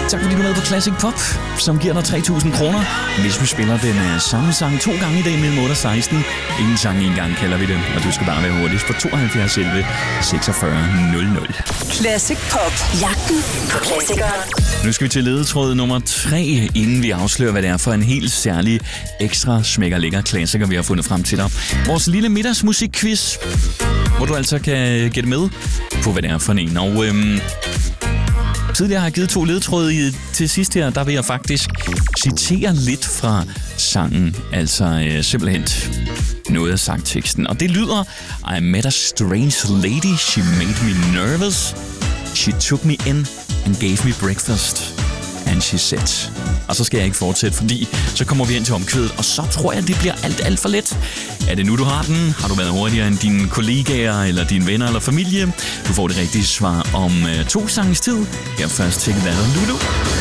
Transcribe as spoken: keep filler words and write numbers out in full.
Tak fordi du er med på Classic Pop, som giver dig tre tusind kroner, hvis vi spiller den uh, samme sang to gange i dag mellem otte og seksten. Ingen sang en gang kalder vi det, og du skal bare være hurtigst på tooghalvfjerds elleve seksogfyrre nul nul. Classic Pop. Jagten på klassikeren. Nu skal vi til ledetråd nummer tre, inden vi afslører, hvad det er for en helt særlig ekstra smækker lækker klassiker, vi har fundet frem til dig. Vores lille middagsmusikquiz, hvor du altså kan gætte med på, hvad det er for en. Og øhm, tidligere har jeg givet to ledetråde i, til sidst her, der vil jeg faktisk citere lidt fra sangen, altså øh, simpelthen noget af sangteksten. Og det lyder: I met a strange lady, she made me nervous, she took me in and gave me breakfast, and she said. Og så skal jeg ikke fortsætte, fordi så kommer vi ind til omkvædet, og så tror jeg, det bliver alt, alt for let. Er det nu, du har den? Har du været hurtigere end dine kollegaer, eller dine venner eller familie? Du får det rigtige svar om øh, to sanges tid. Her først til Lulu.